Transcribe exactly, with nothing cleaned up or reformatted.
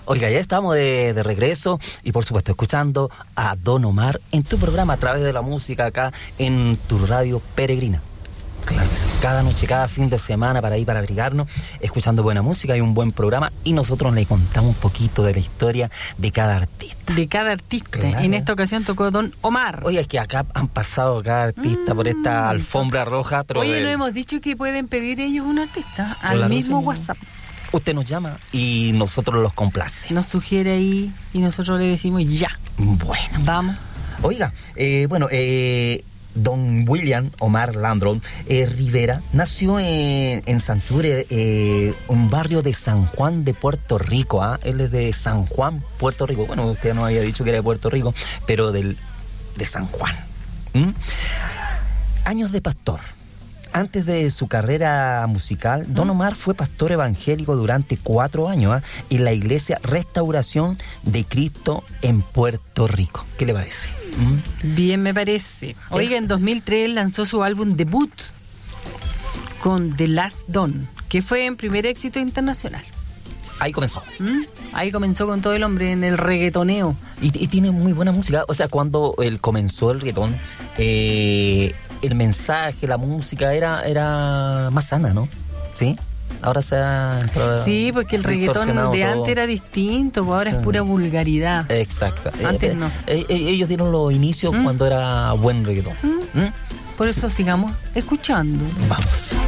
Oiga, ya estamos de, de regreso y por supuesto escuchando a Don Omar en tu programa a través de la música acá en tu radio peregrina. Claro que sí. Cada noche, cada fin de semana para ir para abrigarnos, escuchando buena música y un buen programa, y nosotros le contamos un poquito de la historia de cada artista. De cada artista. Claro. En esta ocasión tocó Don Omar. Oye, es que acá han pasado cada artista mm, por esta alfombra roja. Pero Oye, de... no hemos dicho que pueden pedir ellos un artista al claro, mismo sí, WhatsApp. Usted nos llama y nosotros los complace. Nos sugiere ahí y nosotros le decimos ya. Bueno. Vamos. Oiga, eh, bueno, eh... Don William Omar Landron eh, Rivera nació en, en Santurce, eh, un barrio de San Juan de Puerto Rico. ¿eh? Él es de San Juan, Puerto Rico. Bueno, usted nos había dicho que era de Puerto Rico, pero del, de San Juan. ¿Mm? Años de pastor. Antes de su carrera musical, ¿Mm? Don Omar fue pastor evangélico durante cuatro años ¿eh? en la iglesia Restauración de Cristo en Puerto Rico. ¿Qué le parece? ¿Mm? Bien, me parece. Oiga, en dos mil tres lanzó su álbum debut con The Last Don, que fue en primer éxito internacional. Ahí comenzó. ¿Mm? Ahí comenzó con todo el hombre en el reggaetoneo. Y, y tiene muy buena música. O sea, cuando él comenzó el reggaetón, eh, el mensaje, la música era, era más sana, ¿no? ¿Sí? Ahora se ha... Sí, porque el reggaetón de todo. antes era distinto, pues ahora sí. Es pura vulgaridad. Exacto. Antes eh, no. Eh, ellos dieron los inicios ¿Mm? cuando era buen reggaetón. ¿Mm? ¿Mm? Por eso sigamos escuchando. Vamos.